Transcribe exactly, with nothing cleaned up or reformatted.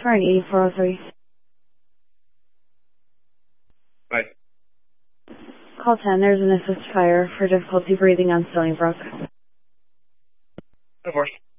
for an eighty-four oh three. Bye. Call ten, there's an assist fire for difficulty breathing on Stonybrook. Of course.